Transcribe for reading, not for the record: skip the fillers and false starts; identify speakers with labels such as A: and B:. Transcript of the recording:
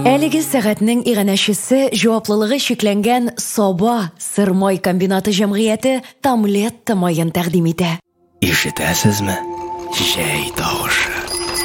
A: Әлеге сәгатьнең иганәчесе җаваплылыгы шикләнгән Саба Сырмай комбинаты җәмгыяте Тамлетта маен тәкъдим итә.
B: Ишетәсезме? Җәй тавышы.